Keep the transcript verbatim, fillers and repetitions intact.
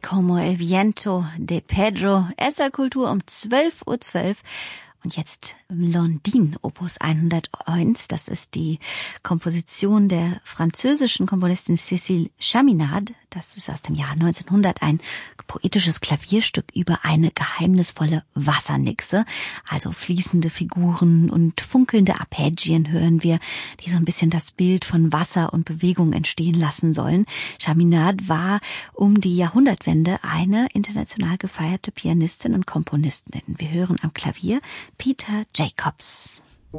Como el viento de Pedro, S R-Kultur um zwölf Uhr zwölf. Und jetzt Blondine, Opus hunderteins, das ist die Komposition der französischen Komponistin Cécile Chaminade. Das ist aus dem Jahr neunzehnhundert ein poetisches Klavierstück über eine geheimnisvolle Wassernixe. Also fließende Figuren und funkelnde Arpeggien hören wir, die so ein bisschen das Bild von Wasser und Bewegung entstehen lassen sollen. Chaminade war um die Jahrhundertwende eine international gefeierte Pianistin und Komponistin. Wir hören am Klavier Peter Jacobs.